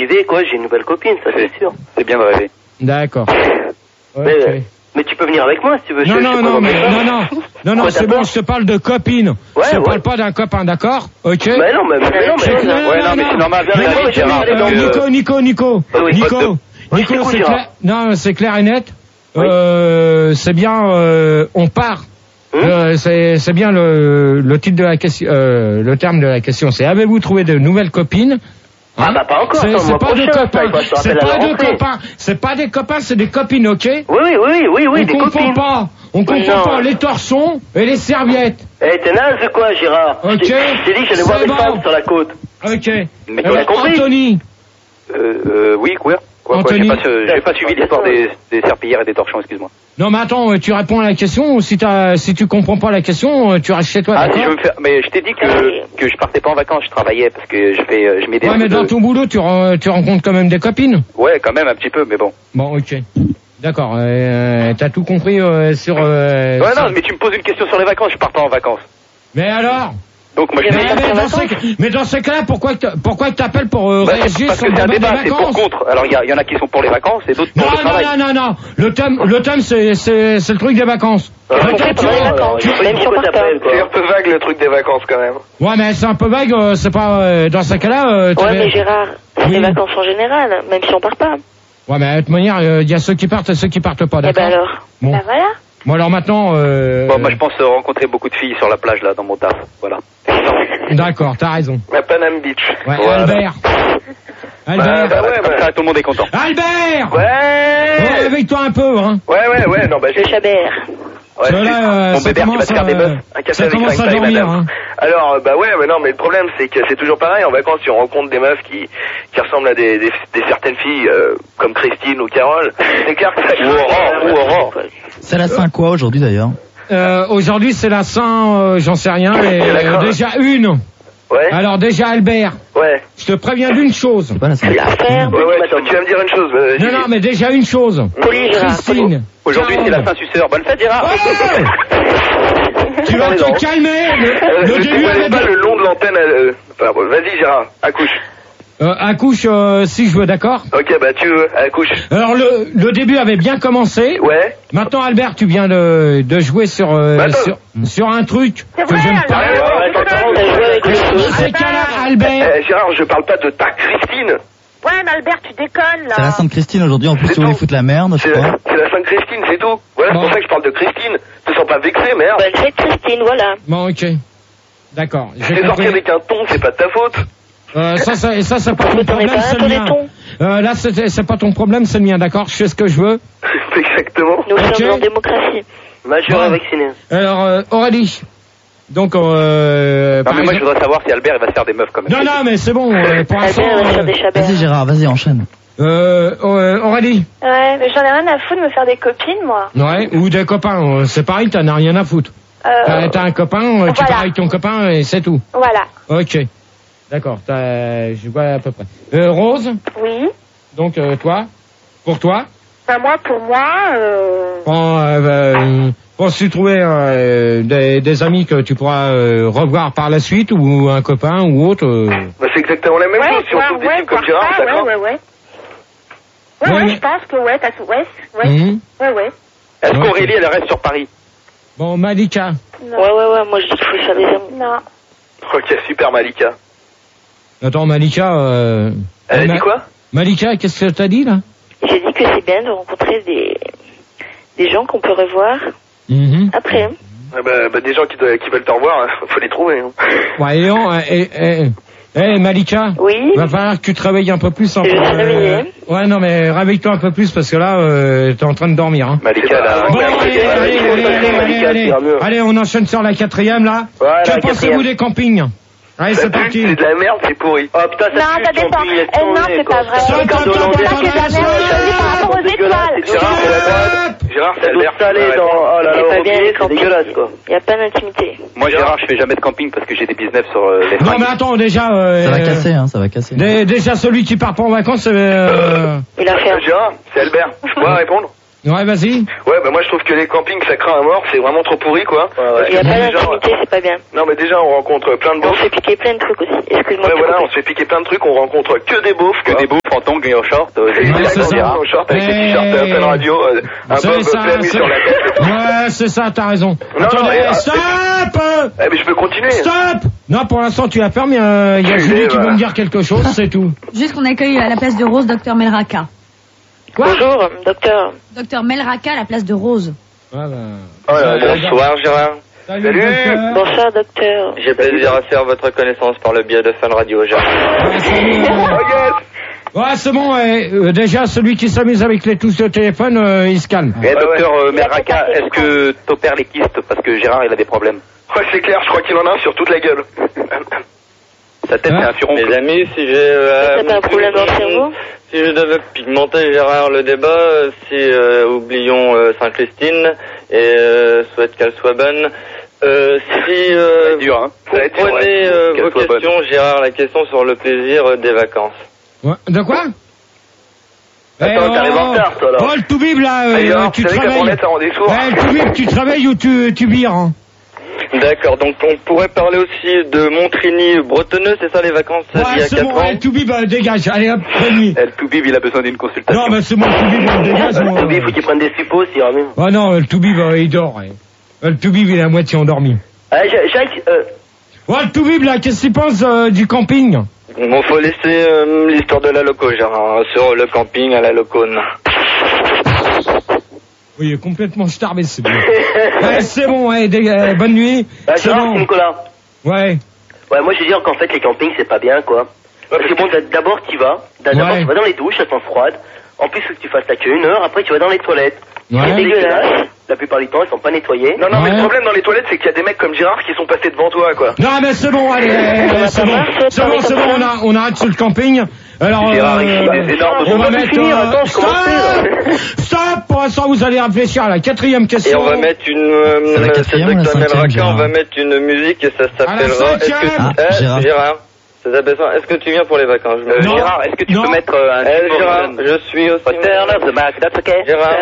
j'y vais, quoi, j'ai une nouvelle copine, ça c'est sûr. C'est bien de rêver. D'accord. Mais tu peux venir avec moi si tu veux. Non, c'est bon, je te parle de copine. Ouais, je te parle pas d'un copain, d'accord? Ok? Mais non, mais c'est normal, Nico, c'est clair. Non, c'est clair et net. C'est bien, on part. C'est bien le titre de la question, le terme de la question. C'est avez-vous trouvé de nouvelles copines? Ah bah pas encore. C'est pas des copains. C'est pas des copains. C'est pas des copains, c'est des copines, ok? Oui, des copines. On confond pas les torsons et les serviettes. Eh, t'es naze quoi, Gérard? Ok. Je t'ai dit que j'allais voir des femmes sur la côte. Ok. Mais tu as compris? Anthony. Oui, quoi? Anthony. J'ai pas suivi l'histoire des serpillères et des torchons, excuse-moi. Non, mais attends, tu réponds à la question, ou si tu comprends pas la question, tu restes chez toi, d'accord? Si je veux me faire, mais je t'ai dit que je partais pas en vacances, je travaillais, parce que je m'aidais. Ouais, mais dans ton boulot, tu rencontres quand même des copines? Ouais, quand même, un petit peu, mais bon. Bon, ok. D'accord, t'as tout compris, sur, Ouais, non, mais tu me poses une question sur les vacances, je pars pas en vacances. Mais alors? Donc moi mais dans ce cas-là, pourquoi t'appelles pour réagir sur le débat des vacances? C'est pour contre. Alors il y en a qui sont pour les vacances et d'autres pour le travail. Non. Le thème c'est le truc des vacances. C'est un peu vague le truc des vacances quand même. Ouais, mais c'est un peu vague. C'est pas dans ce cas-là. Ouais, mais Gérard, c'est les vacances en général, même si on part pas. Ouais, mais de toute manière, il y a ceux qui partent et ceux qui partent pas. D'accord. Et ben alors. Bon. Ben voilà. Bon alors maintenant. Bon, moi je pense rencontrer beaucoup de filles sur la plage là dans mon taf. Voilà. D'accord, t'as raison. La Panam Beach. Ouais, voilà. Albert. Comme ça, tout le monde est content. Albert. Ouais. Réveille-toi un peu, hein. Ouais. Non, bah le Chabert. Ouais, là, ça commence à dormir, hein. Alors, mais non, mais le problème, c'est que c'est toujours pareil. En vacances, tu rencontres des meufs qui ressemblent à des certaines filles, comme Christine ou Carole. C'est clair que ça... Ou Aurore. C'est la Saint quoi aujourd'hui, d'ailleurs? Aujourd'hui, c'est la Saint, j'en sais rien, mais déjà une. Ouais. Alors déjà, Albert. Ouais. Je te préviens d'une chose. C'est pas la Saint. Ouais, tu vas me dire une chose. Non, mais déjà une chose. Christine. Aujourd'hui, c'est la Saint-Suceur. Bonne fête, Gérard. Tu vas te calmer. Le début avait pas le long de l'antenne. Vas-y, Gérard, accouche. Accouche si je veux, d'accord? Ok, bah tu veux, accouche. Alors le début avait bien commencé. Ouais. Maintenant, Albert, tu viens de jouer sur un truc que j'aime pas. Dans ces cas-là, Albert. Gérard, je parle pas de ta Christine. Ouais, mais Albert, tu déconnes, là. C'est la Sainte Christine aujourd'hui, en plus, tu voulais foutre la merde, je crois. C'est la Sainte Christine, c'est tout. Voilà, c'est pour ça que je parle de Christine. Tu te sens pas vexé, merde. Bonne fête, Christine, voilà. Bon, ok. D'accord. J'ai sorti avec un ton, c'est pas de ta faute. Ça, c'est pas ton problème, c'est le mien. Là, c'est pas ton problème, c'est le mien, d'accord? Je fais ce que je veux. Exactement. Nous sommes en démocratie. Majeur vacciné. Alors, Aurélie. Donc, non, mais moi, je voudrais savoir si Albert, il va se faire des meufs quand même. Non, mais c'est bon, pour l'instant. Vas-y, Gérard, vas-y, enchaîne. Aurélie. Ouais, mais j'en ai rien à foutre de me faire des copines, moi. Ouais, ou des copains, c'est pareil, t'en as rien à foutre. T'as un copain, tu pars avec ton copain et c'est tout. Voilà. Ok. D'accord, je vois à peu près. Rose? Oui. Donc, toi? Pour toi? Enfin, moi, pour moi, penses-tu trouver des amis que tu pourras revoir par la suite, ou un copain ou autre? Bah, c'est exactement la même chose, si on trouve des types comme Gérard, d'accord? Ouais, je pense que ouais. Est-ce qu'Aurélie, elle reste sur Paris? Bon, Malika. Non. Ouais, moi je dis qu'il faut faire des amis. Non. Ok, super, Malika. Attends, Malika, Elle a dit quoi? Malika, qu'est-ce que t'as dit, là? J'ai dit que c'est bien de rencontrer des gens qu'on peut revoir après. Des gens qui veulent te revoir, faut les trouver. Ouais, Malika. Oui. Va falloir que tu te réveilles un peu plus. Je vais me réveiller. Ouais, non, mais réveille-toi un peu plus parce que là, t'es en train de dormir. Hein. Malika, là. Bon, allez, on enchaîne sur la 4e, là. Ouais, que pensez-vous des campings? Allez, c'est parti. C'est de la merde, c'est pourri. Oh putain, non, ça dépend. Non, c'est pas vrai. C'est pas que de la merde, je dis par rapport aux étoiles. Gérard, c'est Albert salé dans... Oh là là, c'est dégueulasse, quoi. Y a pas d'intimité. Moi, Gérard, je fais jamais de camping parce que j'ai des business sur les Non, mais attends, déjà... ça va casser, ça va casser. Déjà, celui qui part pas en vacances, Il a fait... Gérard, c'est Albert. Je peux répondre? Ouais, vas-y. Ouais, bah moi je trouve que les campings ça craint à mort, c'est vraiment trop pourri quoi. Il n'y a pas d'intimité, c'est pas bien. Non mais déjà on rencontre plein de beaufs. On se fait piquer plein de trucs aussi. Excuse-moi. Ouais voilà, on se fait piquer plein de trucs, on rencontre que des beaufs. Que des beaufs en tongs et en short. En short avec des t-shirts Fun Radio, un bob plein nu sur la tête. Ouais, c'est ça, t'as raison. Non, attendez, stop. Eh mais je peux continuer. Stop. Non, pour l'instant tu la fermes, il y a Julie qui veut me dire quelque chose, c'est tout. Juste qu'on accueille à la place de Rose Dr Melraka. Quoi? Bonjour, docteur. Docteur Melraka à la place de Rose. Voilà. Bonsoir Gérard. Salut. Bonsoir, docteur. J'ai plaisir à faire votre connaissance par le biais de Fun Radio, Gérard. Ouais, salut, ouais, c'est bon, déjà, celui qui s'amuse avec les touches de téléphone, il se calme. Et docteur Melraka, est-ce que t'opères les kystes? Parce que Gérard, il a des problèmes. Ouais, c'est clair, je crois qu'il en a un sur toute la gueule. Sa tête, c'est un furoncle. Les amis, si j'ai... T'as pas un problème dans le cerveau? Si je devais pigmenter, Gérard, le débat, oublions Sainte-Christine et souhaite qu'elle soit bonne. dur, hein. Comprenez vos questions, Gérard, la question sur le plaisir des vacances. Ouais. De quoi? Attends, t'arrives en retard, toi, là. Oh, le tout-bib, là, tu travailles. Le tout-bib, tu travailles ou tu bires, hein? D'accord, donc on pourrait parler aussi de Montrigny-Bretonneux, c'est ça les vacances il y a 4 ans? Ouais, le tout-bib, dégage, allez hop, prenez-lui. Le tout-bib, il a besoin d'une consultation. Non, mais c'est mon tout-bib, dégage. Le tout-bib, faut qu'il prenne des suppos, s'il ramène. Oh non, le tout-bib, il dort. Le tout-bib, il est à moitié endormi. Jacques, Ouais, le tout-bib, là, qu'est-ce que tu penses du camping? Bon, faut laisser l'histoire de la loco, Gérard, sur le camping à la locone. Oui, il est complètement starbé, c'est bien. Ouais, c'est bon, bonne nuit. C'est bon. Nicolas. Ouais. Ouais, moi je veux dire qu'en fait les campings c'est pas bien quoi. Parce que bon, d'abord tu vas dans les douches, elles sont froides. En plus faut que tu fasses ta queue 1 heure, après tu vas dans les toilettes. Ouais. C'est dégueulasse. La plupart du temps elles sont pas nettoyées. Non, mais le problème dans les toilettes c'est qu'il y a des mecs comme Gérard qui sont passés devant toi quoi. Non mais c'est bon, allez, c'est bon, on arrête sur le camping. Alors, Gérard, on va mettre... Stop. Pour l'instant, vous allez réfléchir à la 4e question. Et on va mettre on va mettre une musique et ça s'appellera... Gérard, est-ce que tu viens pour les vacances? Gérard, est-ce que tu peux mettre un... Gérard, je suis aussi... Turn up the back, that's okay. Gérard,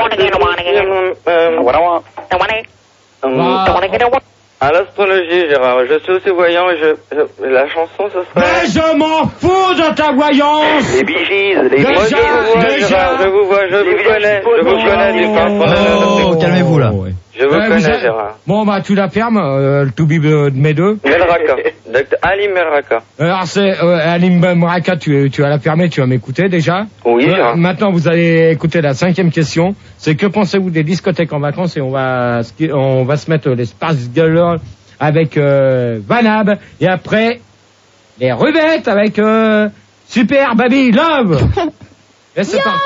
à l'astrologie, Gérard, je suis aussi voyant et la chanson, ce serait... Mais je m'en fous de ta voyance. Les Bee Gees, les Moi, je vous vois, je vous connais du Oh, calmez-vous là. Je vous connais, Gérard. Bon, bah, tu la fermes, le tout-bib de mes deux. Melraka. Docteur Ali Melraka. Alors, c'est, Ali Melraka, tu vas la fermer, tu vas m'écouter déjà. Oui, Gérard. Maintenant, vous allez écouter la 5e question. C'est que pensez-vous des discothèques en vacances? Et on va se mettre les Spice Girls avec, Vanab. Et après, les Rubettes avec, Super Baby Love. Et c'est parti.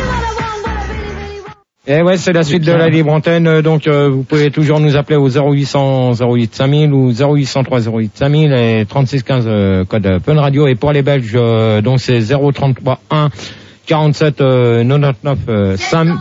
Et ouais, c'est la suite de la libre antenne, donc vous pouvez toujours nous appeler au 0800 08 5000 ou 0803 08 5000 et 36 15 code Fun Radio. Et pour les Belges, donc c'est 033 1 47 99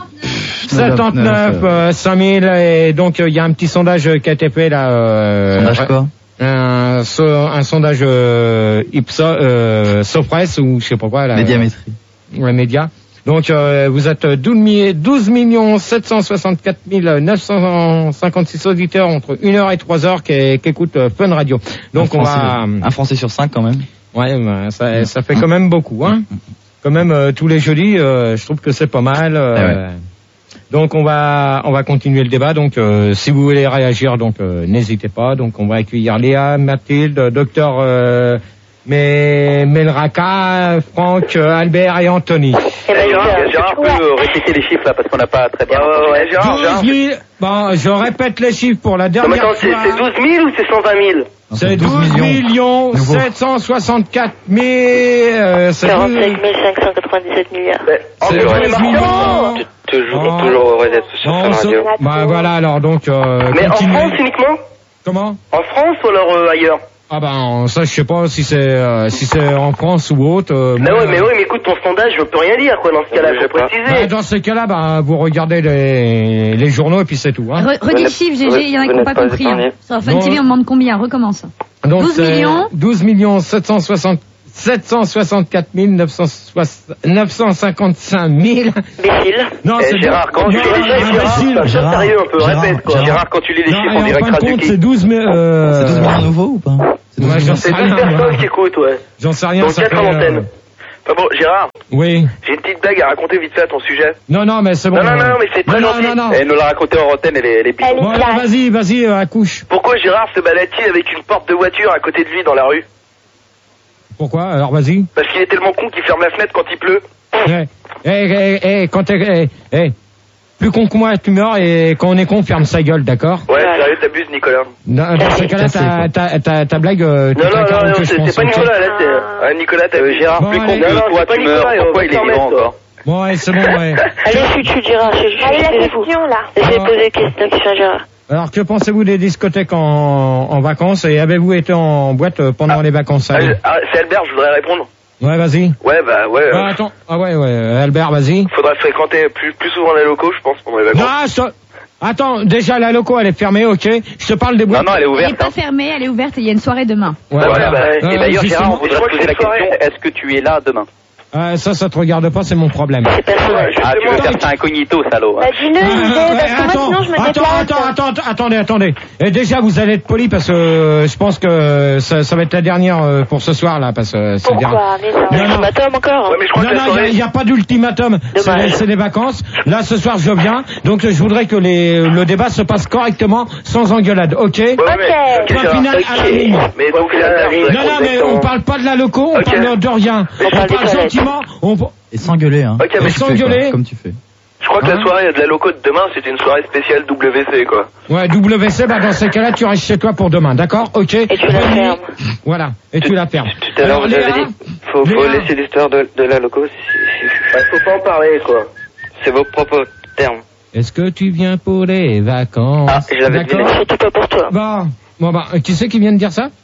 79 5000. Et donc il y a un petit sondage qui a été fait là. Sondage quoi? Un sondage Ipsos, Sopress ou je sais pas quoi là. Médiamétrie. Ouais, média. Donc vous êtes 12 764 956 auditeurs entre 1h et 3h qui écoutent Fun Radio. Donc on va... Un Français sur 5 quand même. Ouais, bah, ça fait quand même beaucoup, hein. Quand même tous les jeudis, je trouve que c'est pas mal. Ouais. Donc on va continuer le débat. Donc si vous voulez réagir, donc n'hésitez pas. Donc on va accueillir Léa, Mathilde, docteur Melraka, Franck, Albert et Anthony. Gérard peut répéter les chiffres là parce qu'on n'a pas très bien. Ouais, Gérard. 12 000, bon, je répète les chiffres pour la dernière fois. C'est 12 000 ou c'est 120 000? C'est 12 millions 764 000. 45 597 milliards. C'est 12 millions. Toujours heureux d'être sur Fun Radio. Bah voilà, alors donc... Mais continuez. en France uniquement? Comment? En France ou alors ailleurs? Ah ben ça je sais pas si c'est en France ou autre. Mais ouais, mais écoute, ton sondage, je peux rien dire quoi dans ce cas-là, faut préciser. Bah, dans ces cas-là, bah vous regardez les journaux et puis c'est tout. Hein. Redis le chiffre, GG, il y en a qui n'ont pas compris. Hein. Sur Fun TV, on demande combien? Recommence. Donc 12 millions 12 760 764 955 000. Imbécile. Non, c'est Gérard, quand tu lis les chiffres, Gérard, sérieux un peu, répète quoi. Gérard, quand tu lis les chiffres, on dirait que Krasuki. C'est 12 000. C'est 12 millions nouveaux ou pas? C'est 12 personnes qui écoutent, ouais. J'en sais rien. Donc 4 antennes. Enfin bon, Gérard. Oui. J'ai une petite blague à raconter vite fait à ton sujet. Non, mais c'est bon. Non, mais c'est très gentil. Elle nous l'a raconté en antenne, elle est Bon, alors vas-y, accouche. Pourquoi Gérard se balade-t-il avec une porte de voiture à côté de lui dans la rue? Pourquoi? Alors vas-y. Parce qu'il est tellement con qu'il ferme la fenêtre quand il pleut. Quand plus con que moi, tu meurs, et quand on est con, ferme sa gueule, d'accord? Ouais, sérieux, t'abuses, Nicolas. Dans ce cas-là, ta blague... Non, c'est pas Nicolas, là, c'est... Nicolas, t'as Gérard, plus con que toi, tu meurs, pourquoi il est vivant encore? Bon, ouais, c'est bon, ouais. Allez, chut, Gérard, allez, la question, là. Essayez de poser la question à Gérard. Alors, que pensez-vous des discothèques en vacances, et avez-vous été en boîte pendant les vacances? C'est Albert, je voudrais répondre. Ouais, vas-y. Ouais. Attends. Ouais, Albert, vas-y. Faudrait fréquenter plus souvent les locaux, je pense, pendant les vacances. Non, attends, déjà, la loco, elle est fermée, ok. Je te parle des boîtes. Non, elle est ouverte. Elle est pas fermée, elle est ouverte et il y a une soirée demain. Ouais, et d'ailleurs, Gérard, on voudrait te poser la question, est-ce que tu es là demain? Ça te regarde pas, c'est mon problème. Tu veux faire ça incognito, salaud. Bah, dis-le, parce que moi, sinon, je me déplace. Attendez. Et déjà, vous allez être poli parce que je pense que ça va être la dernière pour ce soir, là, parce que c'est Pourquoi? Mais non. Ultimatum encore? Ouais, mais je crois que il n'y a pas d'ultimatum. C'est des vacances. Là, ce soir, je viens. Donc, je voudrais que le débat se passe correctement, sans engueulade, ok? Point final à la ligne. Mais donc, Non, mais on parle pas de la loco, on parle de rien. On parle gentiment. Et s'engueuler, hein. Ok, mais s'engueuler. Comme tu fais. Je crois que la soirée de la loco de demain, c'était une soirée spéciale WC, quoi. Ouais, WC, dans ces cas-là, tu restes chez toi pour demain, d'accord? Ok. Et tu la fermes. Voilà, et tu la fermes. Tout à l'heure, vous avez dit, faut laisser l'histoire de la loco. Faut pas en parler, quoi. C'est vos propres termes. Est-ce que tu viens pour les vacances? Ah, je l'avais deviné. Surtout pas pour toi. Bon, qui c'est qui vient de dire ça?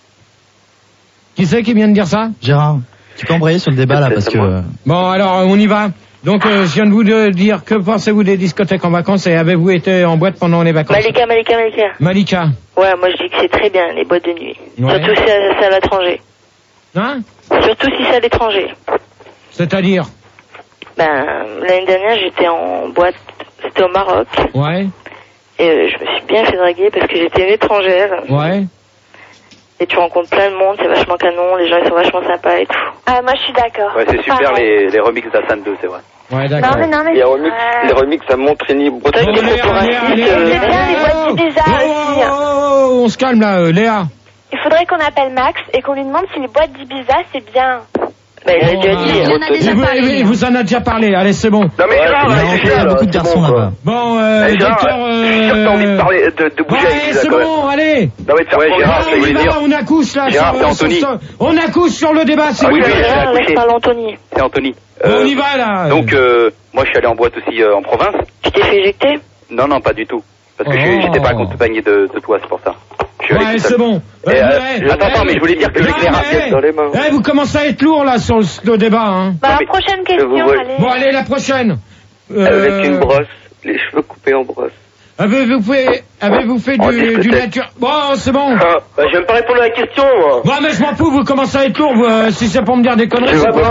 Gérard, tu peux embrayer sur le débat, là, parce que... Bon, alors, on y va. Donc, je viens de vous dire, que pensez-vous des discothèques en vacances, et avez-vous été en boîte pendant les vacances? Malika. Ouais, moi je dis que c'est très bien, les boîtes de nuit. Ouais. Surtout si c'est à l'étranger. Hein? Surtout si c'est à l'étranger. C'est-à-dire? L'année dernière, j'étais en boîte, c'était au Maroc. Ouais. Et je me suis bien fait draguer parce que j'étais une étrangère. Ouais. Et tu rencontres plein de monde, c'est vachement canon, les gens ils sont vachement sympas et tout. Ah, moi je suis d'accord. Ouais, c'est super les remixes d'Assan 2, c'est vrai. Ouais, d'accord. Non, mais Les remixes à Montrény, Bretagne. c'est bien les boîtes d'Ibiza aussi. On se calme là, Léa. Il faudrait qu'on appelle Max et qu'on lui demande si les boîtes d'Ibiza c'est bien. Il a déjà dit. Il en a déjà parlé. Il vous en a déjà parlé, allez, c'est bon. Non, mais Gérard, il y a beaucoup de garçons là-bas. Bon, docteur, je suis sûr que t'as envie de parler, de bouger avec Lisa, c'est quand même. bon, allez. Non, mais de faire Gérard, je voulais dire. On accouche là. Gérard, c'est Anthony. On accouche sur le débat, c'est Oui, bon. Gérard, laisse parler Anthony. C'est Anthony. On y va là. Donc, moi je suis allé en boîte aussi en province. Tu t'es fait éjecter? Non, pas du tout. Parce que j'étais pas accompagné de toi, c'est pour ça. Ouais, c'est bon. Attends, mais je voulais dire que l'éclairage dans les mains. Vous commencez à être lourd là sur le débat, hein. Prochaine question, allez. Bon, allez, la prochaine. Avec une brosse, les cheveux coupés en brosse. Avez-vous fait du nature... Bon, c'est bon. Je vais pas répondre à la question, moi. Bon, mais je m'en fous, vous commencez à être lourd, si c'est pour me dire des conneries.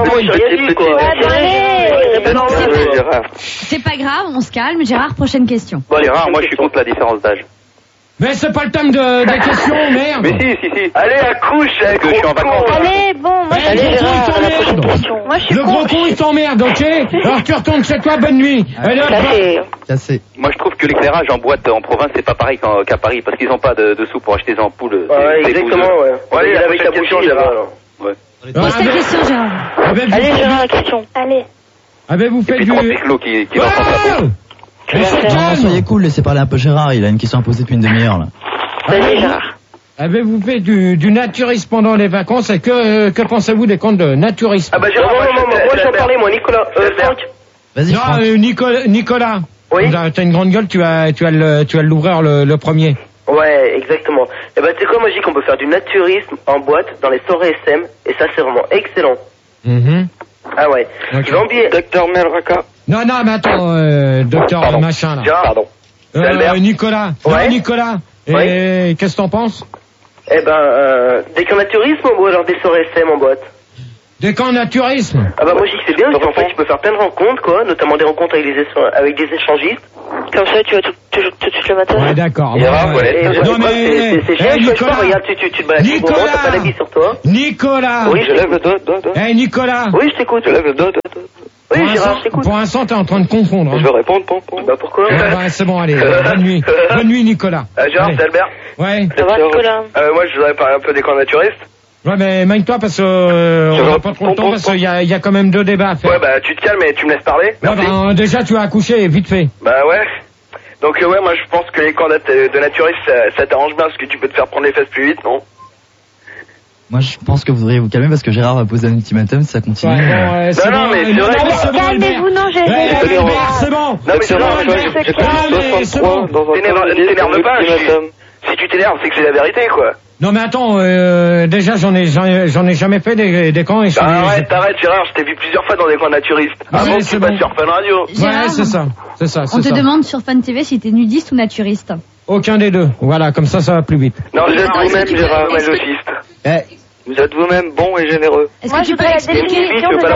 C'est pas grave, on se calme. Gérard, prochaine question. Bon, Gérard, moi je suis contre la différence d'âge. Mais c'est pas le thème des questions, merde. Mais si. Allez, accouche, parce que je suis en vacances. Allez, bon, moi je suis Moi je suis Le gros con, il t'emmerde, ok? Alors tu retournes chez toi, bonne nuit. Allez, Cassé. Moi je trouve que l'éclairage en boîte en province c'est pas pareil qu'à Paris parce qu'ils ont pas de sous pour acheter des ampoules. Ouais, exactement, ouais. Allez, avec la bouchon, Gérard. Ouais. Pose ta question, Gérard. Allez, Gérard, la question. Allez. Avez-vous fait du... qui va prendre Non, soyez cool, laissez parler un peu Gérard, il a une question à poser depuis une demi-heure là. Vas-y, Gérard. Avez-vous fait du naturisme pendant les vacances et que pensez-vous des comptes de naturisme? Ah bah Gérard, moi j'en parlais, moi, Nicolas. Franck. Vas-y, Franck. Nicolas. Oui. T'as une grande gueule, tu vas l'ouvrir le premier. Ouais, exactement. Et bah, tu sais quoi, moi, je dis qu'on peut faire du naturisme en boîte dans les soirées SM, et ça, c'est vraiment excellent. Ah ouais. Okay. Tu vas en billet. Docteur Melraka. Non, mais attends, docteur machin, là. Pardon. Nicolas. Ouais. Non, Nicolas. Et qu'est-ce que t'en penses? Eh ben, des naturisme ou alors des soirées SM en boîte? Des camps naturisme. Ah bah moi je dis que c'est bien parce qu'en fait tu peux faire plein de rencontres quoi, notamment des rencontres avec des échangistes. Comme ça tu vas tout de suite le matin. Ouais d'accord. Non mais c'est génial, Nicolas, regarde tu te balades tout le moment, t'as pas d'habit sur toi. Nicolas. Oui, je lève le doigt. Eh Nicolas. Oui, je t'écoute. Je lève le doigt. Oui, Gérard, je t'écoute. Pour l'instant, t'es en train de confondre. Hein. Je vais répondre, Bah pourquoi? Ouais, c'est bon, allez, bonne nuit. Bonne nuit, Nicolas. Gérard, c'est Albert. Ouais. Ça va, Nicolas? Moi, je voudrais parler un peu des camps naturistes. Ouais, mais magne-toi parce que on n'a pas trop le temps parce qu'il y a quand même 2 débats à faire. Ouais, bah tu te calmes et tu me laisses parler. Merci. Ouais, bah, déjà, tu vas accoucher, vite fait. Bah ouais. Donc ouais, moi je pense que les camps de naturistes, ça t'arrange bien parce que tu peux te faire prendre les fesses plus vite, non? Moi, je pense que vous devriez vous calmer parce que Gérard va poser un ultimatum si ça continue. Ouais, bon, c'est non, bon, mais c'est vrai. Calmez-vous, non, j'ai c'est bon. Non, mais c'est vrai, c'est bon. T'énerve pas. Si tu t'énerves, c'est que c'est la vérité, quoi. Non, mais attends, déjà, j'en ai jamais fait des camps et Arrête, Gérard, je t'ai vu plusieurs fois dans des camps naturistes. Avant que tu passes sur Fun Radio. Ouais, c'est ça. On te demande sur Fun TV si t'es nudiste ou naturiste. Aucun des deux. Voilà, comme ça va plus vite. Non, vous êtes vous-même, Gérard, masochiste. Vous êtes vous-même bon et généreux. Est-ce que tu peux expliquer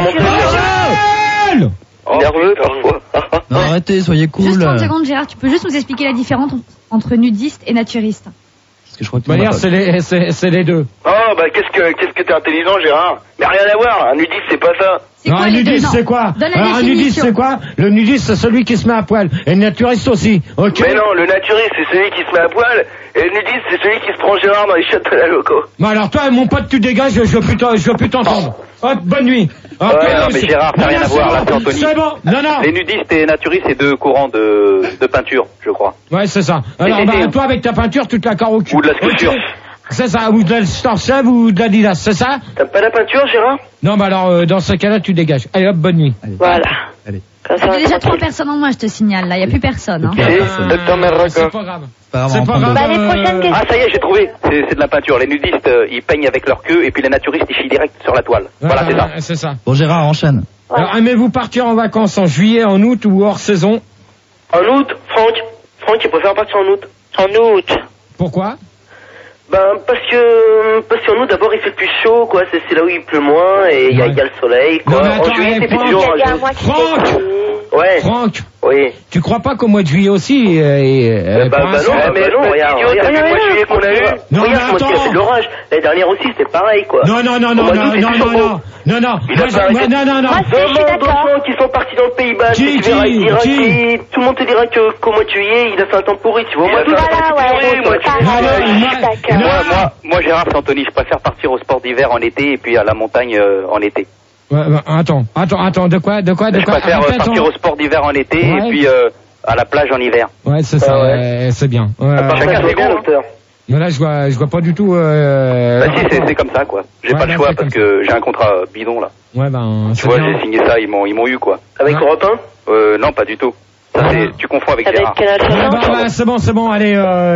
Nerveux parfois. Non, arrêtez, soyez cool. Juste 30 secondes, Gérard, tu peux juste nous expliquer la différence entre nudiste et naturiste? Parce que je crois que manière, c'est les deux. Oh, bah qu'est-ce que t'es intelligent, Gérard. Mais rien à voir, un nudiste, c'est pas ça. C'est quoi un nudiste, c'est quoi? Alors, un nudiste, c'est quoi? Le nudiste, c'est celui qui se met à poil. Et le naturiste aussi, ok? Mais non, le naturiste, c'est celui qui se met à poil. Et le nudiste, c'est celui qui se prend Gérard dans les chiottes de la loco. Bon, alors toi, mon pote, tu dégages, je veux plus t'entendre. Hop, bonne nuit. Ouais, non, mais Gérard, ça n'a rien à voir, là, c'est Anthony. C'est bon, non. Les nudistes et naturistes, c'est 2 courants de peinture, je crois. Ouais, c'est ça. Alors, toi, avec ta peinture, tu te la carres au cul. Ou de la sculpture. Okay. C'est ça, ou de la Starship ou de l'Adidas, c'est ça? T'aimes pas la peinture, Gérard? Non, bah alors, dans ce cas-là, tu dégages. Allez, hop, bonne nuit. Allez. Voilà. Allez. Il y a déjà 3 personnes en moins, je te signale, là. Il n'y a plus personne. Hein. C'est pas grave. C'est pas grave. Bah, les prochaines questions. Ah, ça y est, j'ai trouvé. C'est de la peinture. Les nudistes, ils peignent avec leur queue, et puis les naturistes, ils chient direct sur la toile. Voilà, c'est ça. C'est ça. Bon, Gérard, enchaîne. Alors, aimez-vous partir en vacances en juillet, en août ou hors saison? En août, Franck, il préfère partir en août. En août. Pourquoi? Ben, parce qu'en août, d'abord, il fait plus chaud, quoi. C'est là où il pleut moins et il y a le soleil, quoi. Non, mais attends, en juillet, c'est plus Franck, dur. Franck! Ouais. Franck! Oui. Tu crois pas qu'au mois de juillet aussi, non, regarde, le mois de juillet qu'on a eu. Non, regarde, mais attends. c'est de l'orage. L'année dernière aussi, c'était pareil, quoi. Non. Moi, si, je suis d'accord. D'autres gens qui sont partis dans le Pays Basque, tout le monde te dira qu'au mois de juillet, il a fait un temps pourri, tu vois. Moi, Gérard, c'est Anthony. Je préfère partir au sport d'hiver en été et puis à la montagne en été. Attends, de quoi? Je préfère partir au sport d'hiver en été et puis à la plage en hiver. Ouais, c'est ça, c'est bien. Chacun ses goûts, docteur. Mais là, je vois pas du tout. Bah si, c'est comme ça, quoi. J'ai pas le choix parce que j'ai un contrat bidon là. Ouais, ben. Tu vois, j'ai signé ça, ils m'ont eu quoi. Avec Europe 1 Non, pas du tout. Ça, tu confonds avec Gérard. C'est bon, allez,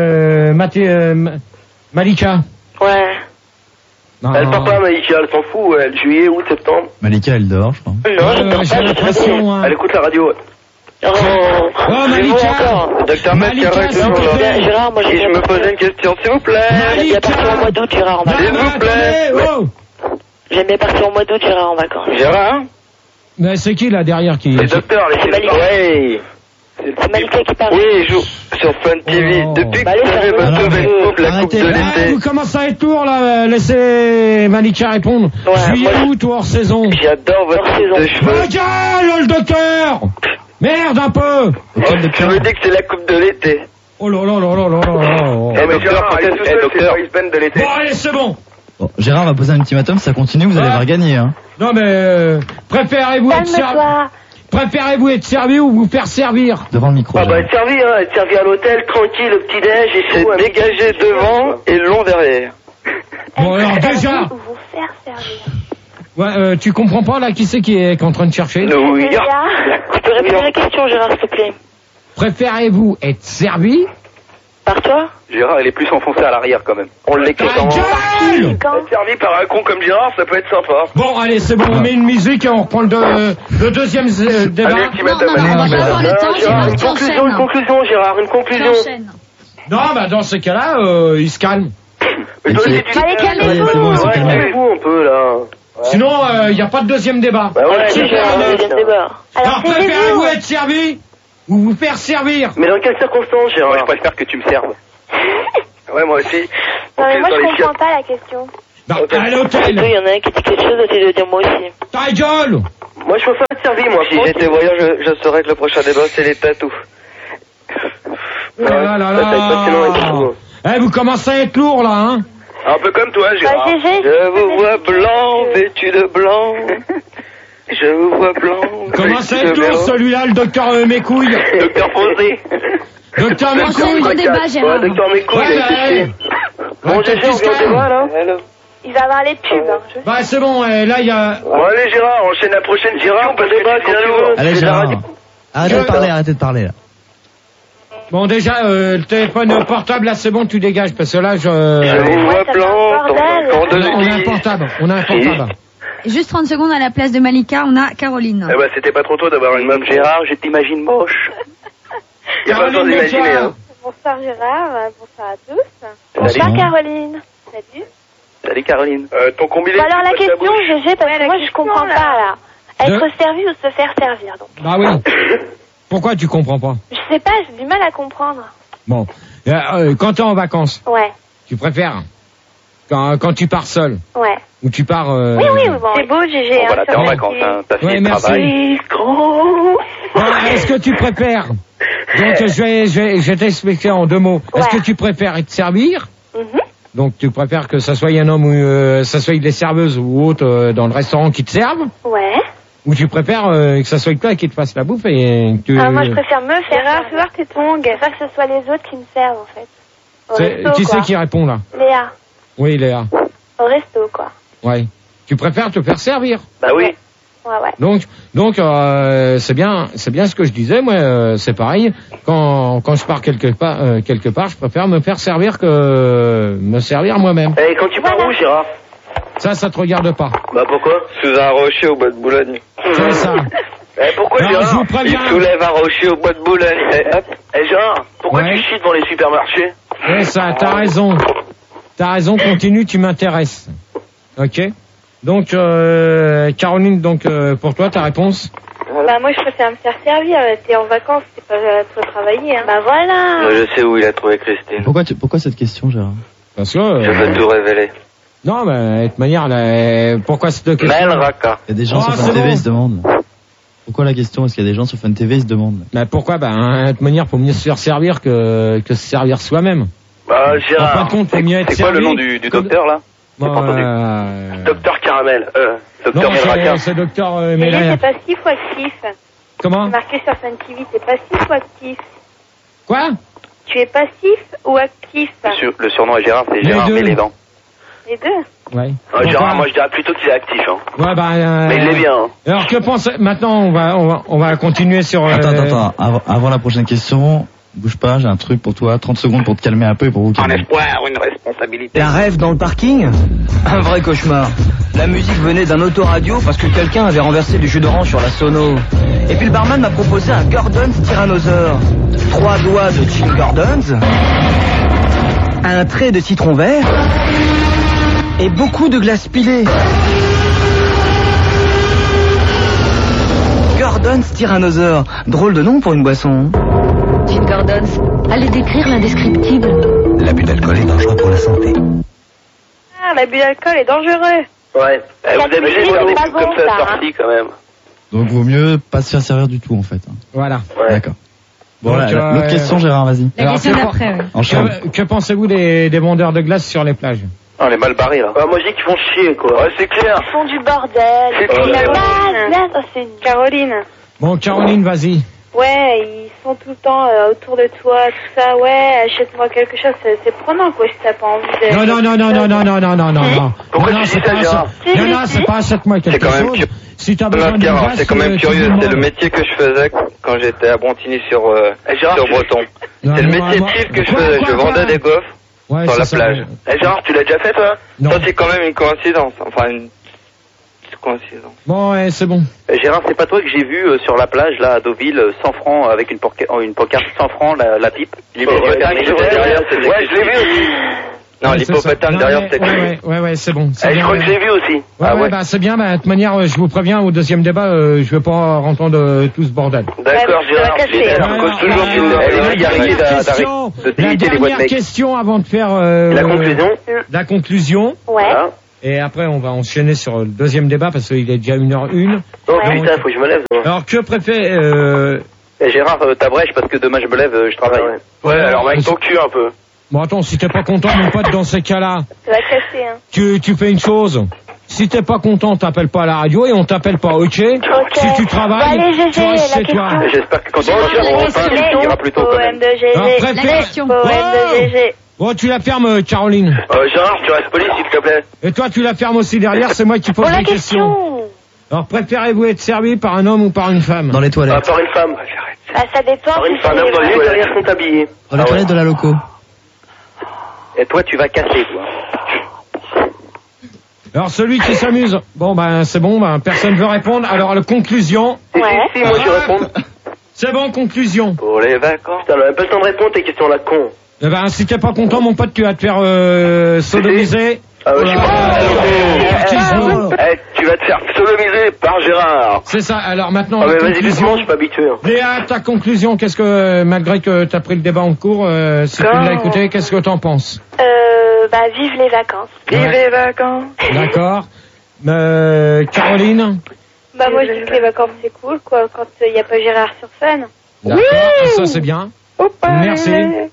Malika. Ouais. Elle part pas, Malika, elle s'en fout, elle, juillet, août, septembre. Malika, elle dort, je crois. Non, j'ai l'impression. Elle écoute la radio. Oh, Malika! Docteur Malika, Gérard, moi, je me posais une question, s'il vous plaît. J'aime bien partir au mois d'août, Gérard, en vacances. S'il vous plaît. J'aime bien partir au mois d'août, Gérard, en vacances. Gérard? Mais c'est qui là derrière qui? C'est docteur, c'est Malika. Ouais. C'est Malika qui parle. Oui, il joue sur Fun TV. Depuis que vous avez votre nouvelle coupe, la coupe de l'été. Vous commencez à être tour là, laissez Malika répondre. Juillet, août ou hors saison? J'adore votre saison de cheveux. Regarde le docteur! Merde un peu! Je me dis que c'est la coupe de l'été. Oh là là. Eh mais Gérard, c'est de l'été. Bon allez, c'est bon. Bon, Gérard va poser un ultimatum, si ça continue, vous allez voir gagner, hein. Non mais, préférez-vous être servi ou vous faire servir? Devant le micro. Ah bah être servi à l'hôtel, tranquille, au petit-déj et tout. C'est dégagé devant et long derrière. Bon alors déjà. Vous faire servir. Ouais, tu comprends pas là qui c'est qui est en train de chercher? Oui. Tu peux répéter la question, Gérard, s'il te plaît. Préférez-vous être servi? Par toi? Gérard, il est plus enfoncé à l'arrière quand même. On l'écoute en Être servi par un con comme Gérard, ça peut être sympa. Bon, allez, c'est bon, on met une musique et on reprend le deuxième débat. Non, on va pas avoir le temps, Gérard, Une conclusion, Gérard, une conclusion. Non, bah dans ce cas-là, il se calme. Mais toi aussi, Allez, calmez-vous. Calmez-vous un peu, là. Sinon, il n'y a pas de deuxième débat. Bah ouais, deuxième débat. Alors, préférez-vous être servi ou vous faire servir? Mais dans quelles circonstances, Gérard? Moi, je préfère que tu me serves. Ouais, moi aussi. Non, mais moi, Dans les je comprends chiottes. pas la question. Bah, Ok. à Il l'hôtel. y en a un qui dit quelque chose, d'autres il doit dire moi aussi. Ta gueule. Moi, je préfère être servi, moi. Si j'étais voyant, je saurais que le prochain débat, c'est les tatous. Oh là là Ça va être passionnant et tout. là. Eh, vous commencez à être lourd, là, hein? Un peu comme toi, Gérard. Bah, GG. Je vous vois blanc, vêtu de blanc. Je vous vois blanc. Commence à vêtu être de lourd, blanc. celui-là, le docteur Mécouille. Docteur Posé. Docteur Enchaîne Mécouille. le débat, Gérard. Ouais, docteur Mécouille, Ouais, il a été touché. Bon, Ouais, GG, on vient au débat, là. Hello. Il va avoir les pubs. Hein. Bah, c'est bon, là, il y a... Bon, allez, Gérard, enchaîne la prochaine Gérard, parce que débat, tu viens quand tu nous. veux. Allez, C'est Gérard. la radio. Arrêtez de parler, là. Bon, déjà, le téléphone portable, là, c'est bon, tu dégages, parce que là, Je vous vois ça blanc, fait un bordel. quand de on a un portable, on a un portable. Juste 30 secondes à la place de Malika, on a Caroline. Eh bah, c'était pas trop tôt d'avoir une meuf, Gérard, je t'imagine moche. Y a pas besoin Caroline, d'imaginer, bonsoir. hein. Bonsoir Gérard, bonsoir à tous. Salut. Bonsoir Caroline. Salut. Salut Caroline. Ton combiné. Bon, alors la tu passes question, bouche. GG, parce que moi je comprends pas là. Être De- servi ou se faire servir donc. Bah oui. Pourquoi tu comprends pas? Je sais pas, j'ai du mal à comprendre. Bon, quand t'es en vacances, Ouais, tu préfères quand tu pars seul ouais. ou tu pars... Oui, bon. C'est beau GG. Bon, voilà, t'es en vacances, hein. T'as fini Ouais, le merci. travail. Est-ce que tu préfères... Donc je vais t'expliquer en 2 mots. Est-ce Ouais. que tu préfères être servir? Mhm. Donc tu préfères que ça soit un homme ou ça soit des serveuses ou autres dans le restaurant qui te servent? Ouais. Ou tu préfères que ça soit toi qui te fasse la bouffe et que tu... Ah, moi je préfère me faire. Gérard, fais voir tes tongs. Je préfère que ce soit les autres qui me servent en fait. Au resto, Qui quoi. c'est qui répond là? Léa. Oui, Léa. Au resto quoi. Ouais. Tu préfères te faire servir? Bah oui. Ouais. Donc c'est bien ce que je disais. Moi, c'est pareil. Quand je pars quelque part, je préfère me faire servir que me servir moi-même. Et quand tu pars où, Gérard? Ça te regarde pas. Bah pourquoi? Sous un rocher au bois de Boulogne. C'est ça. Pourquoi, Alors, je Gérard? vous Il préviens. soulève un rocher au bois de Boulogne. Et hop. Gérard, pourquoi Ouais. tu chies devant les supermarchés? C'est ça. T'as raison. Continue. Tu m'intéresses. Ok. Donc Caroline, pour toi ta réponse? Bah moi je préfère me faire servir. T'es en vacances, t'es pas toi travailler. Hein. Bah voilà. Moi, je sais où il a trouvé Christine. Pourquoi cette question, Gérard? Parce que Je veux tout révéler. non, mais de toute manière, pourquoi cette question? Mel Raka. Il y a des gens Oh, sur Fun c'est TV, bon. ils se demandent. Pourquoi la question? Est-ce qu'il y a des gens sur Fun TV, ils se demandent? Mais pourquoi? De toute manière, faut mieux se faire servir que se servir soi-même. Bah, En fin de Gérard. compte, faut mieux être C'est quoi le servi nom du docteur là? Bon, J'ai pas entendu. Docteur Caramel. Docteur non, Melraka. c'est docteur GG, Mélaire. t'es passif ou actif? Comment? Marqué sur Fun TV, t'es passif ou actif? Quoi? Tu es passif ou actif? Le surnom à Gérard, c'est Les Gérard deux. Mélédan. Les deux. Ouais. Gérard, moi je dirais plutôt qu'il est actif. Hein. Ouais, Mais il l'est bien. Hein. Alors que pense maintenant on va continuer sur. Attends. Avant la prochaine question, bouge pas, j'ai un truc pour toi. 30 secondes pour te calmer un peu et pour vous Un calmer. espoir, une responsabilité. Un rêve dans le parking? Un vrai cauchemar. La musique venait d'un autoradio parce que quelqu'un avait renversé du jus d'orange sur la sono. Et puis le barman m'a proposé un Gordon's Tyrannosaure. 3 doigts de Jim Gordon's, un trait de citron vert et beaucoup de glace pilée. Gordon's Tyrannosaure. Drôle de nom pour une boisson. Jim Gordon's, allez décrire l'indescriptible. L'abus d'alcool est dangereux pour la santé. Ah, l'abus d'alcool est dangereux. Ouais. Vous avez musique, vu faire des c'est pas trucs bon, comme ça ça, hein. sortis quand même. Donc vaut mieux pas se faire servir du tout en fait. Voilà. Ouais. D'accord. Bon, Donc, l'autre question, Gérard, vas-y. La Alors, question que- d'après, oui. Enchaîne. Que pensez-vous des vendeurs de glace sur les plages? On est mal barrés là. Moi je dis qu'ils font chier, quoi. Ouais, c'est clair. Ils font du bordel. C'est Ils font de la clair. base. Oh, c'est une Caroline. Bon, Caroline, vas-y. Ouais, ils sont tout le temps autour de toi, tout ça. Ouais, achète-moi quelque chose. C'est prenant, quoi, si t'as pas envie de... Non. Pourquoi Non, tu c'est dis ça, pas Gérard? Non, c'est pas achète-moi quelque quand même chose. que- Si t'as besoin de Gérard, glace, c'est quand même tu curieux, demandes. c'est le métier que je faisais quand j'étais à Brontigny sur Gérard, sur tu- Breton. Non, C'est le moi, métier moi- type que je Quoi, faisais, quoi, je vendais quoi des gaufres Ouais, sur c'est la ça. plage. Gérard, tu l'as déjà fait toi? Non. Ça c'est quand même une coïncidence, enfin une coïncidence. Bon, ouais, c'est bon. Gérard, c'est pas toi que j'ai vu sur la plage là à Deauville, 100 francs avec une pancarte 100 francs la pipe. Libre Ouais, permis. je l'ai vu aussi. Non, l'hippopotame derrière cette fille. Ouais, c'est bon. Je crois que j'ai vu aussi. Ouais, bah c'est bien, bah de toute manière, je vous préviens, au deuxième débat, je vais pas entendre tout ce bordel. D'accord, Gérard, La dernière question avant de faire la conclusion. Ouais. Et après, on va enchaîner sur le deuxième débat parce qu'il est déjà 1h01. Oh putain, faut que je me lève. Alors, que préfère... Gérard, t'abrèges parce que demain je me lève, je travaille. Ouais, alors mec, ton cul un peu. Bon, attends, si t'es pas content, mon pote, dans ces cas-là, Ça va casser, hein. tu fais une chose. Si t'es pas content, t'appelles pas à la radio et on t'appelle pas, ok? Si tu travailles, tu restes chez toi. J'espère que quand tu vas tu iras plutôt quand même. Bon, tu la fermes, Caroline. Gérard, tu restes poli, s'il te plaît. Et toi, tu la fermes aussi derrière, c'est moi qui pose les questions. Alors, préférez-vous être servi par un homme ou par une femme? Dans les toilettes. Par une femme. Ça dépend. Par une femme, dans les toilettes sont habillés. Dans les toilettes de la loco. Et toi, tu vas casser, toi. Alors, celui qui s'amuse. Bon, ben, c'est bon, ben, personne veut répondre. Alors, la conclusion. Si, moi je réponds. C'est bon, conclusion. Pour les vacances. Putain, on a même pas le temps de répondre tes questions là, con. Eh ben, si t'es pas content, mon pote, tu vas te faire sodomiser. Ah ouais, tu vas te faire sodomiser par Gérard. C'est ça, alors maintenant... Ah mais vas-y, doucement, je suis pas habitué. Léa, ta conclusion, qu'est-ce que, malgré que t'as pris le débat en cours, si tu l'as écouté, qu'est-ce que t'en penses? Vive les vacances. Vive les vacances. D'accord. Caroline? Bah moi je dis que les vacances c'est cool, quoi, quand il n'y a pas Gérard sur scène. D'accord, ça c'est bien. Merci.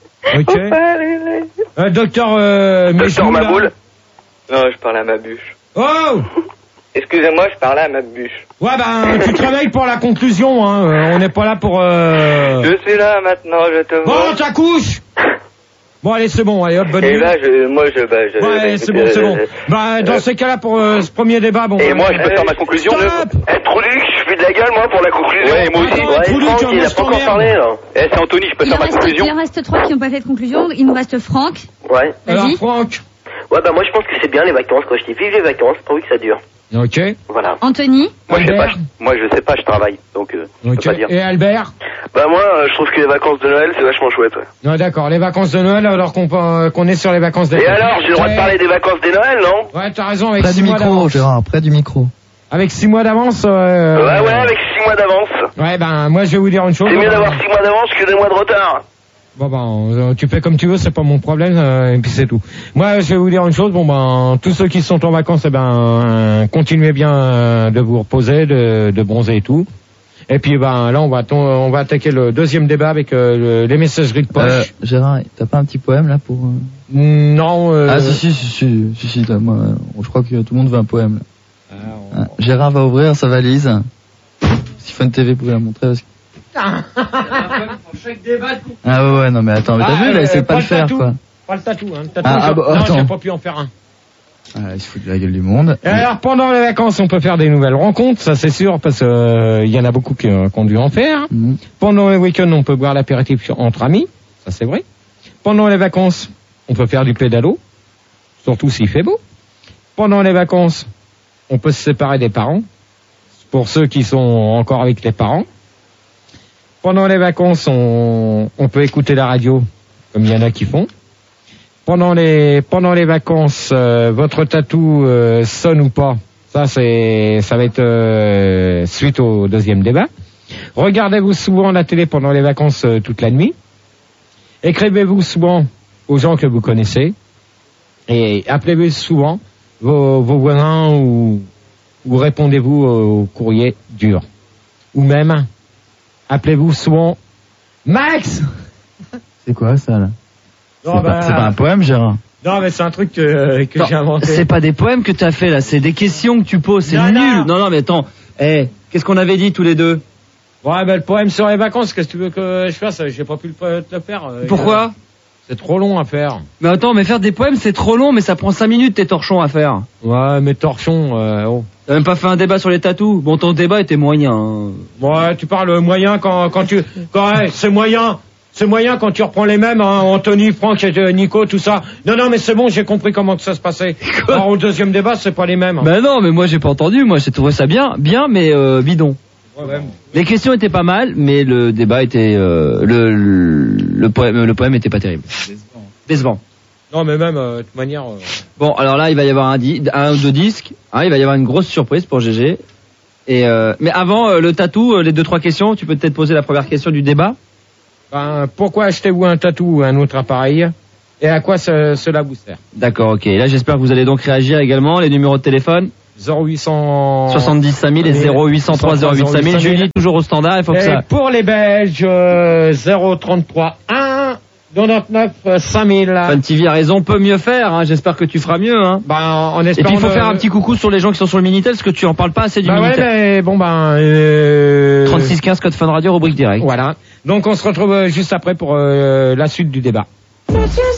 Ok. Docteur Maboul. Non, je parlais à ma bûche. Oh! Excusez-moi, je parlais à ma bûche. Ouais, ben, tu te réveilles pour la conclusion, hein. On n'est pas là pour... Je suis là maintenant, je te vois. Bon, ta couche! Bon, allez, c'est bon, allez, hop, bonne nuit. Et là, Ouais, c'est bon. Bah, dans ces cas-là, pour ce premier débat, bon... Et moi, je peux faire ma conclusion. Troluc, je fais de la gueule, moi, pour la conclusion. Ouais, moi aussi. Troluc, il a pas encore parlé, là. C'est Anthony, je peux faire ma conclusion. Il en reste 3 qui n'ont pas fait de conclusion. Il nous reste Franck. Ouais. Alors, Franck. Ouais, bah moi je pense que c'est bien les vacances, quoi. Je dis vive les vacances, pourvu que ça dure. Ok. Voilà. Anthony. Moi, je sais pas, je travaille, donc je peux pas dire. Et Albert? Bah moi, je trouve que les vacances de Noël, c'est vachement chouette, ouais. Non, d'accord, les vacances de Noël, alors qu'on est sur les vacances d'été. Et alors, j'ai le droit de parler des vacances des Noël, non? Ouais, t'as raison, avec Près 6 du mois micro, d'avance. Gérard, près du micro. Avec 6 mois d'avance, Ouais, avec 6 mois d'avance. Ouais, ben, moi, je vais vous dire une chose. C'est mieux d'avoir 6 mois d'avance que 2 mois de retard. Bon, ben, tu fais comme tu veux, c'est pas mon problème, et puis c'est tout. Moi, je vais vous dire une chose, bon, ben, tous ceux qui sont en vacances, eh ben, continuez bien de vous reposer, de bronzer et tout. Et puis, ben, là, on va attaquer le deuxième débat avec les messageries de poche. Gérard, t'as pas un petit poème, là, pour... Non, Ah, si, moi, je crois que tout le monde veut un poème. Gérard va ouvrir sa valise. Si Fun TV pouvait la montrer, parce que... Ah ouais, non mais attends, mais t'as vu, là, essaie de pas le faire, quoi. Pas le tatou, hein. Bah, non, attends. j'ai pas pu en faire un. Ah, il se fout de la gueule du monde. Et alors, pendant les vacances, on peut faire des nouvelles rencontres, ça c'est sûr, parce que il y en a beaucoup qui ont dû en faire. Pendant les week-ends, on peut boire l'apéritif entre amis, ça c'est vrai. Pendant les vacances, on peut faire du pédalo, surtout s'il fait beau. Pendant les vacances, on peut se séparer des parents, pour ceux qui sont encore avec les parents. Pendant les vacances, on peut écouter la radio, comme il y en a qui font. Pendant les vacances, votre tatou sonne ou pas, ça va être suite au deuxième débat. Regardez-vous souvent la télé pendant les vacances toute la nuit. Écrivez-vous souvent aux gens que vous connaissez. Et appelez-vous souvent vos voisins ou répondez-vous au courrier dur. Ou même, appelez-vous souvent Max. C'est quoi ça là? Non, c'est pas un poème, Gérard. Non, mais c'est un truc que j'ai inventé. C'est pas des poèmes que t'as fait là, c'est des questions que tu poses, c'est nul. Non, mais attends. Qu'est-ce qu'on avait dit tous les deux? Ouais, le poème sur les vacances, qu'est-ce que tu veux que je fasse? J'ai pas pu te le faire. Pourquoi? C'est trop long à faire. Mais attends, mais faire des poèmes c'est trop long, mais ça prend 5 minutes tes torchons à faire. Ouais, mais torchons, oh. T'as même pas fait un débat sur les tatous. Bon, ton débat était moyen. Hein. Ouais, tu parles moyen quand c'est moyen. C'est moyen quand tu reprends les mêmes, hein, Anthony, Franck et Nico, tout ça. Non, mais c'est bon, j'ai compris comment que ça se passait. Alors, au deuxième débat, c'est pas les mêmes. Hein. Ben non, mais moi j'ai pas entendu. Moi j'ai trouvé ça bien, mais bidon. Ouais. Les questions étaient pas mal, mais le débat était le poème était pas terrible. Décevant. Non, mais même, de toute manière... Bon, alors là, il va y avoir un ou deux disques. Hein, il va y avoir une grosse surprise pour GG. Et mais avant, le tatou, les 2-3 questions, tu peux peut-être poser la première question du débat. Pourquoi achetez-vous un tatou ou un autre appareil? Et à quoi cela vous sert? D'accord, ok. Là, j'espère que vous allez donc réagir également. Les numéros de téléphone 0800... 70 5000 et 0803 08 5000. Julie, toujours au standard. Il faut que ça... Pour les Belges, 033 1 99 5000. Fun TV a raison, peut mieux faire. Hein. J'espère que tu feras mieux. Hein. En espérant. Et puis il faut faire un petit coucou sur les gens qui sont sur le Minitel, parce que tu en parles pas assez du Minitel. Ouais, mais bon 3615 code Fun Radio, rubrique direct. Voilà. Donc on se retrouve juste après pour la suite du débat.